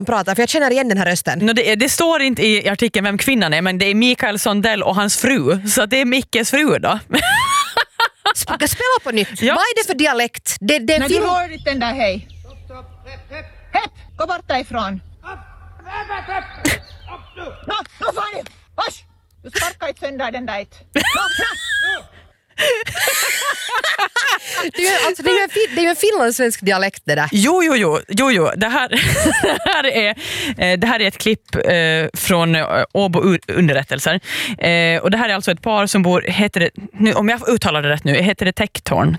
pratar, för jag känner igen den här rösten. No, det står inte i artikeln vem kvinnan är, men det är Mikael Sundell och hans fru. Så det är Mickes fru då. Spela på nytt. Ja. Vad är det för dialekt? Det är När du hör inte den där hej. Hepp, gå bort därifrån. Nå fan, vasch! Du sparkar inte sönder den där ett. Det är ju en finlandssvensk dialekt det där. Jo. Det här är ett klipp från Åbo underrättelser. Och det här är alltså ett par som bor, heter det, nu, om jag uttalar det rätt nu, heter det Tektorn?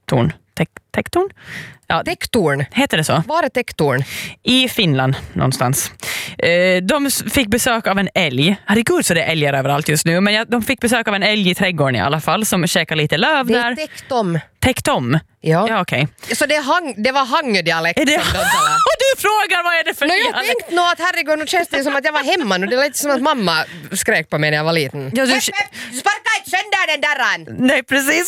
Ja, Tektorn. heter det så? Var är Tektorn? I Finland någonstans. De fick besök av en älg. Herregud så det är älgar överallt just nu. Men de fick besök av en älg i trädgården i alla fall som käkar lite löv Det där. är Tektom. Tektom? Ja, okej. Så det var hangödialekt. Är det... Och du frågar vad är det för jag tänkte nog att herregud, nu känns det som att jag var hemma nu. Det lät som att mamma skrek på mig när jag var liten. Ja, du... Sparka inte sönder den där! Nej, precis.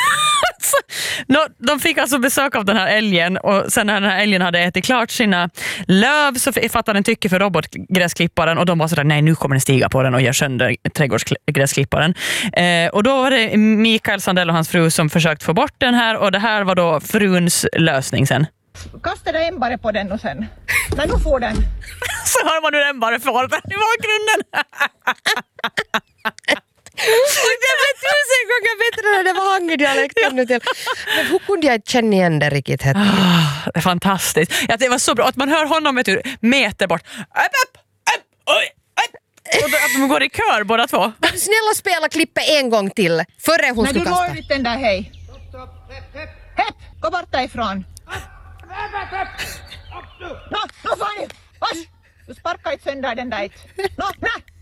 De fick alltså besök av den här älgen och sen när den här älgen hade ätit klart sina löv så fattade den tycke för robotgräsklipparen och de var sådär, nej nu kommer den stiga på den och gör sönder trädgårdsgräsklipparen. Och då var det Mikael Sundell och hans fru som försökt få bort den här och det här var då fruns lösning sen. Kasta dig en bara på den och sen. När du får den. Så hör man hur den bara får den i bakgrunden. Det blev 1000 gånger bättre när det var hangödialekten nu till. Men hur kunde jag känna igen det riktigt? Det är fantastiskt. Ja, det var så bra att man hör honom meter bort. Och att de går i kör båda två. Snälla spela klippet en gång till före hon skulle kasta. När du hör inte den där hej. Hepp, gå bort därifrån. Nå fan, vasch! Du sparkar inte sönder den där ett.